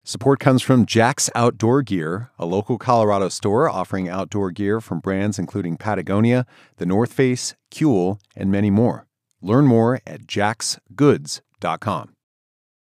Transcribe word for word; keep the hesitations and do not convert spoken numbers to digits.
Support comes from Jack's Outdoor Gear, a local Colorado store offering outdoor gear from brands including Patagonia, The North Face, Kuhl, and many more. Learn more at jacks goods dot com.